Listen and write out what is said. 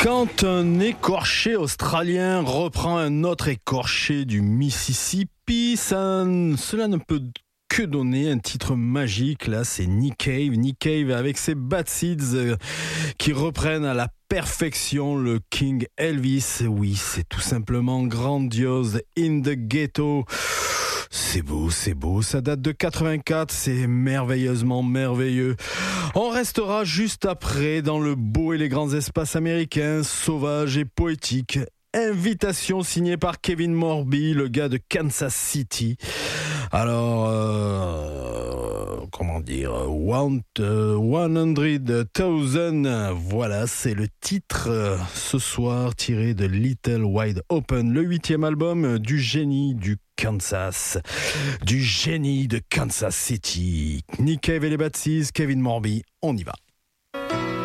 Quand un écorché australien reprend un autre écorché du Mississippi, cela ne peut que donner un titre magique. Là, c'est Nick Cave. Nick Cave avec ses Bad Seeds qui reprennent à la perfection le King Elvis. Oui, c'est tout simplement grandiose. In the Ghetto. C'est beau, ça date de 84, c'est merveilleusement merveilleux. On restera juste après dans le beau et les grands espaces américains, sauvages et poétiques. Invitation signée par Kevin Morby, le gars de Kansas City. Alors, 100,000, voilà, c'est le titre ce soir tiré de Little Wide Open, le 8e album du génie de Kansas City. Nick Cave et les Bad Seeds, Kevin Morby, on y va.